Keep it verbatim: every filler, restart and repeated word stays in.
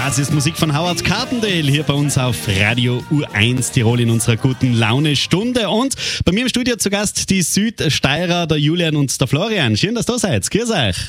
Das ist Musik von Howard Carpendale hier bei uns auf Radio U eins Tirol in unserer guten Laune-Stunde. Und bei mir im Studio zu Gast die Südsteirer, der Julian und der Florian. Schön, dass ihr da seid. Grüß euch.